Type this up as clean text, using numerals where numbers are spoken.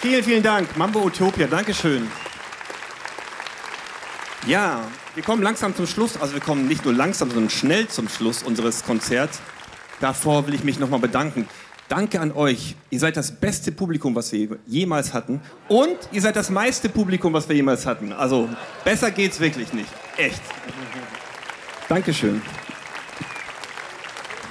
Vielen, vielen Dank. Mambo Utopia, Dankeschön. Ja, wir kommen langsam zum Schluss. Also wir kommen nicht nur langsam, sondern schnell zum Schluss unseres Konzerts. Davor will ich mich nochmal bedanken. Danke an euch. Ihr seid das beste Publikum, was wir jemals hatten. Und ihr seid das meiste Publikum, was wir jemals hatten. Also besser geht's wirklich nicht. Echt. Dankeschön.